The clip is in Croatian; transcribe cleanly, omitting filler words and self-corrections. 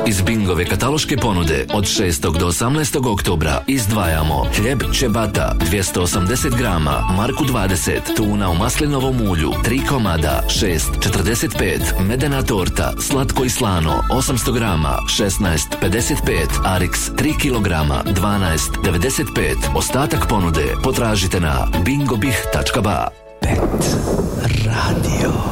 Iz Bingove kataloške ponude od 6. do 18. oktobra izdvajamo hljeb ciabatta 280 grama, marku 20, tuna u maslinovom ulju 3 komada 6,45, medena torta slatko i slano 800 grama 16,55, Arix 3 kilograma 12,95. Ostatak ponude potražite na bingobih.ba. Pet radio.